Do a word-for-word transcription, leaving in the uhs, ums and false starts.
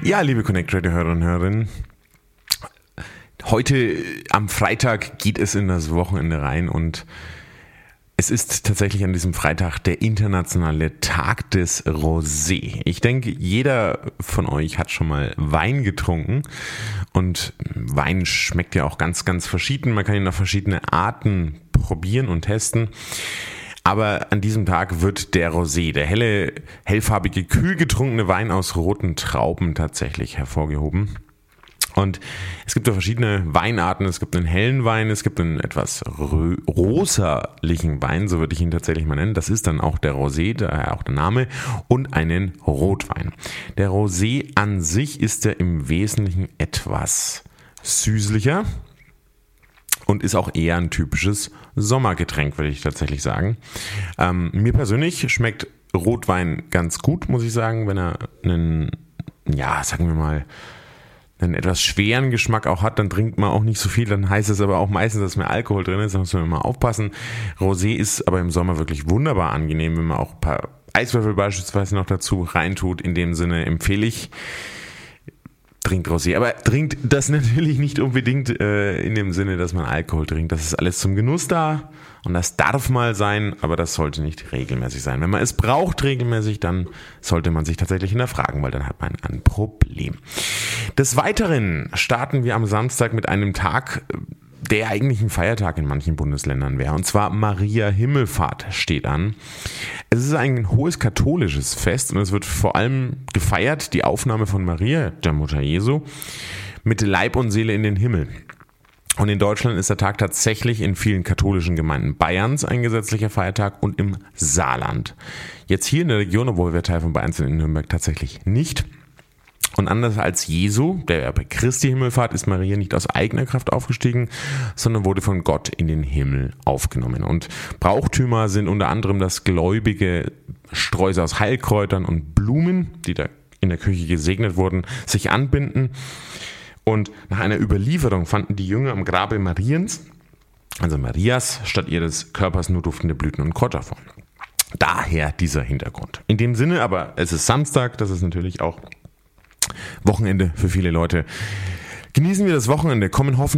Ja, liebe Connect Radio Hörer und Hörerinnen, heute am Freitag geht es in das Wochenende rein und es ist tatsächlich an diesem Freitag der internationale Tag des Rosé. Ich denke, jeder von euch hat schon mal Wein getrunken und Wein schmeckt ja auch ganz, ganz verschieden. Man kann ihn auf verschiedene Arten probieren und testen. Aber an diesem Tag wird der Rosé, der helle, hellfarbige, kühl getrunkene Wein aus roten Trauben tatsächlich hervorgehoben. Und es gibt ja verschiedene Weinarten. Es gibt einen hellen Wein, es gibt einen etwas rö- rosarlichen Wein, so würde ich ihn tatsächlich mal nennen. Das ist dann auch der Rosé, daher auch der Name, und einen Rotwein. Der Rosé an sich ist ja im Wesentlichen etwas süßlicher und ist auch eher ein typisches Sommergetränk, würde ich tatsächlich sagen. Ähm, mir persönlich schmeckt Rotwein ganz gut, muss ich sagen, wenn er einen, ja, sagen wir mal, einen etwas schweren Geschmack auch hat, dann trinkt man auch nicht so viel, dann heißt es aber auch meistens, dass mehr Alkohol drin ist, da muss man immer aufpassen. Rosé ist aber im Sommer wirklich wunderbar angenehm, wenn man auch ein paar Eiswürfel beispielsweise noch dazu reintut. In dem Sinne empfehle ich, trinkt Rosé, aber trinkt das natürlich nicht unbedingt äh, in dem Sinne, dass man Alkohol trinkt. Das ist alles zum Genuss da und das darf mal sein, aber das sollte nicht regelmäßig sein. Wenn man es braucht regelmäßig, dann sollte man sich tatsächlich hinterfragen, weil dann hat man ein Problem. Des Weiteren starten wir am Samstag mit einem Tag, der eigentlich ein Feiertag in manchen Bundesländern wäre. Und zwar Maria Himmelfahrt steht an. Es ist ein hohes katholisches Fest und es wird vor allem gefeiert, die Aufnahme von Maria, der Mutter Jesu, mit Leib und Seele in den Himmel. Und in Deutschland ist der Tag tatsächlich in vielen katholischen Gemeinden Bayerns ein gesetzlicher Feiertag und im Saarland. Jetzt hier in der Region, obwohl wir Teil von Bayern sind, in Nürnberg tatsächlich nicht. Und anders als Jesu, der bei Christi Himmelfahrt, ist Maria nicht aus eigener Kraft aufgestiegen, sondern wurde von Gott in den Himmel aufgenommen. Und Brauchtümer sind unter anderem das gläubige Sträuße aus Heilkräutern und Blumen, die da in der Küche gesegnet wurden, sich anbinden. Und nach einer Überlieferung fanden die Jünger am Grabe Mariens, also Marias, statt ihres Körpers nur duftende Blüten und Kräuter vor. Daher dieser Hintergrund. In dem Sinne, aber es ist Samstag, das ist natürlich auch Wochenende für viele Leute. Genießen wir das Wochenende, kommen hoffentlich